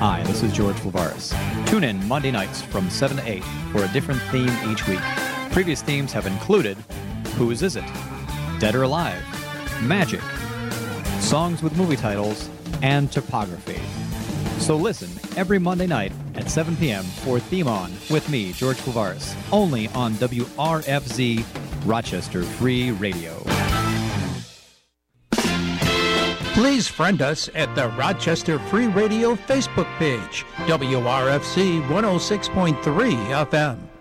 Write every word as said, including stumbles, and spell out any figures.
Hi, this is George Flavaris. Tune in Monday nights from seven to eight for a different theme each week. Previous themes have included Whose Is It?, Dead or Alive, Magic, songs with movie titles, and topography. So listen every Monday night at seven p.m. for Theme On with me, George Flavaris, only on W R F Z Rochester Free Radio. Please friend us at the Rochester Free Radio Facebook page, W R F Z one oh six point three F M.